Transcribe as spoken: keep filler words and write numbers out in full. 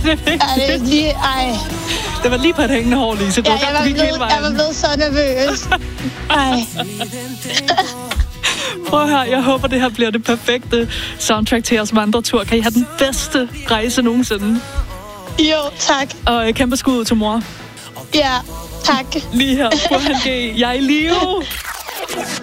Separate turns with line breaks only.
det er
Ja, det er lige... Ej.
Det var lige på et hængende hår, Lise. Du
Ja,
var
jeg,
godt,
var
du gik hele
blevet,
vejen.
jeg var blevet så nervøs. Ej.
Prøv at høre, jeg håber, det her bliver det perfekte soundtrack til jeres vandretur. Kan I have den bedste rejse nogensinde?
Jo, tak.
Og øh, kæmpe skud til mor.
Ja, tak.
Lige her på han G. Jeg er i live.